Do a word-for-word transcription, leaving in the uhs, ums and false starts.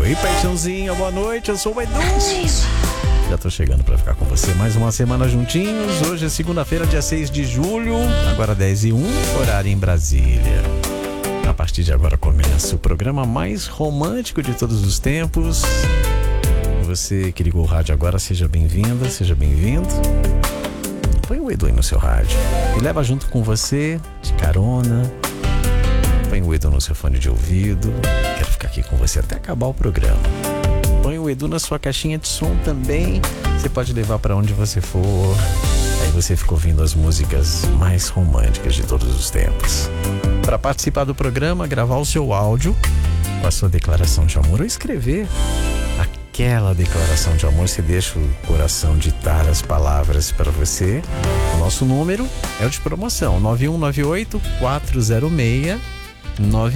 Oi, paixãozinha, boa noite, eu sou o Edu. Já tô chegando pra ficar com você mais uma semana juntinhos. Hoje é segunda-feira, dia seis de julho, agora dez e um, horário em Brasília. A partir de agora começa o programa mais romântico de todos os tempos. Você que ligou o rádio agora, seja bem-vinda, seja bem-vindo. Põe o Edu aí no seu rádio e leva junto com você, de carona. Põe o Edu no seu fone de ouvido. Quero ficar aqui com você até acabar o programa. Põe o Edu na sua caixinha de som também. Você pode levar para onde você for. Aí você fica ouvindo as músicas mais românticas de todos os tempos. Para participar do programa, gravar o seu áudio com a sua declaração de amor ou escrever aquela declaração de amor. Você deixa o coração ditar as palavras para você. O nosso número é o de promoção, nove um nove oito, quatro zero seis, nove